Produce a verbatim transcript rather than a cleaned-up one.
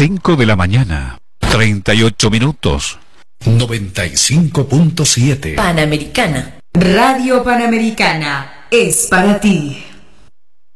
cinco de la mañana, treinta y ocho minutos. noventa y cinco punto siete. Panamericana. Radio Panamericana es para ti.